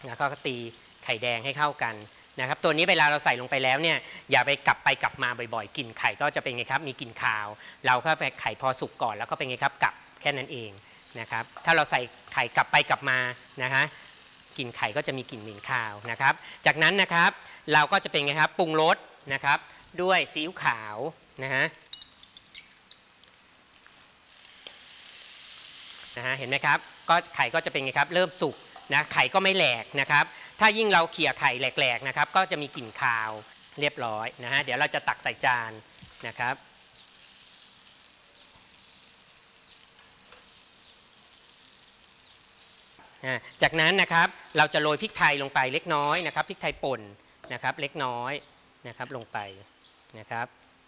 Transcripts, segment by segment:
แล้วก็ตีไข่แดงให้เข้ากันนะครับตัวนี้เวลาเราใส่ลงไปแล้วเนี่ยอย่าไปกลับมาบ่อยๆกลิ่นไข่ก็จะเป็นไงครับมีกลิ่นคาวเราก็ไปไข่พอสุกก่อนแล้วก็เป็นไงครับกลับแค่นั้นเองนะครับถ้าเราใส่ไข่กลับมานะคะกลิ่นไข่ก็จะมีกลิ่นเหม็นคาวนะครับจากนั้นนะครับเราก็จะเป็นไงครับปรุงรสนะครับด้วยซีอิ๊วขาวนะฮะเห็นไหมครับก็ไข่ก็จะเป็นไงครับเริ่มสุกนะไข่ก็ไม่แหลกนะครับถ้ายิ่งเราเขี่ยไข่แหลกๆนะครับก็จะมีกลิ่นคาวเรียบร้อยนะฮะเดี๋ยวเราจะตักใส่จานนะครับจากนั้นนะครับเราจะโรยพริกไทยลงไปเล็กน้อยนะครับพริกไทยป่นนะครับเล็กน้อยนะครับลงไปนะครับ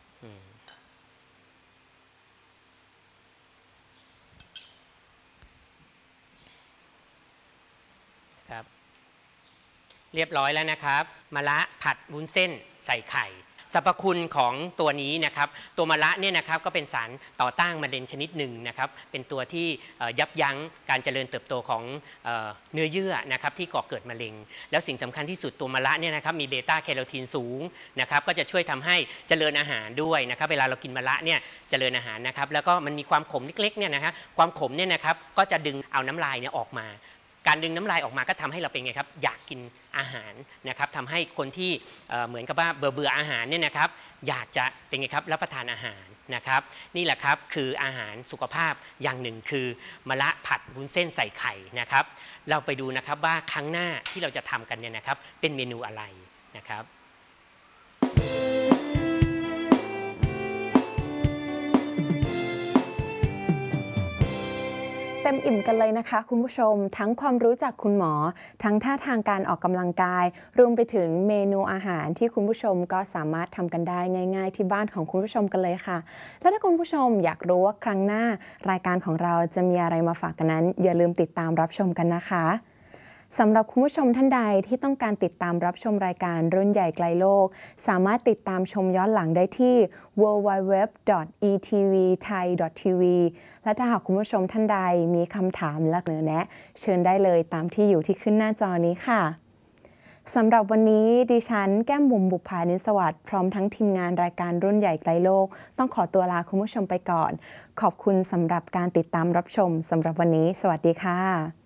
เรียบร้อยแล้วนะครับมะระผัดวุ้นเส้นใส่ไข่สรรพคุณของตัวนี้นะครับตัวมะระเนี่ยนะครับก็เป็นสารต่อต้านมะเร็งชนิดหนึ่งนะครับเป็นตัวที่ยับยั้งการเจริญเติบโตของเนื้อเยื่อนะครับที่ก่อเกิดมะเร็งแล้วสิ่งสำคัญที่สุดตัวมะระเนี่ยนะครับมีเบต้าแคโรทีนสูงนะครับก็จะช่วยทำให้เจริญอาหารด้วยนะครับเวลาเรากินมะระเนี่ยเจริญอาหารนะครับแล้วก็มันมีความขมเล็กๆเนี่ยนะครับความขมเนี่ยนะครับก็จะดึงเอาน้ำลายเนี่ยออกมาการดึงน้ำลายออกมาก็ทำให้เราเป็นไงครับอยากกินอาหารนะครับทำให้คนที่เหมือนกับว่าเบื่ออาหารเนี่ยนะครับอยากจะเป็นไงครับรับประทานอาหารนะครับนี่แหละครับคืออาหารสุขภาพอย่างหนึ่งคือมะระผัดวุ้นเส้นใส่ไข่นะครับเราไปดูนะครับว่าครั้งหน้าที่เราจะทำกันเนี่ยนะครับเป็นเมนูอะไรนะครับเต็มอิ่มกันเลยนะคะคุณผู้ชมทั้งความรู้จากคุณหมอทั้งท่าทางการออกกำลังกายรวมไปถึงเมนูอาหารที่คุณผู้ชมก็สามารถทำกันได้ง่ายๆที่บ้านของคุณผู้ชมกันเลยค่ะและถ้าคุณผู้ชมอยากรู้ว่าครั้งหน้ารายการของเราจะมีอะไรมาฝากกันนั้นอย่าลืมติดตามรับชมกันนะคะสำหรับคุณผู้ชมท่านใดที่ต้องการติดตามรับชมรายการรุ่นใหญ่ไกลโลกสามารถติดตามชมย้อนหลังได้ที่ www.etvthai.tv และถ้าหากคุณผู้ชมท่านใดมีคำถามและเสนอแนะเชิญได้เลยตามที่อยู่ที่ขึ้นหน้าจอนี้ค่ะสำหรับวันนี้ดิฉันแก้มบุ๋มบุภานิสวัสดิ์พร้อมทั้งทีมงานรายการรุ่นใหญ่ไกลโลกต้องขอตัวลาคุณผู้ชมไปก่อนขอบคุณสำหรับการติดตามรับชมสำหรับวันนี้สวัสดีค่ะ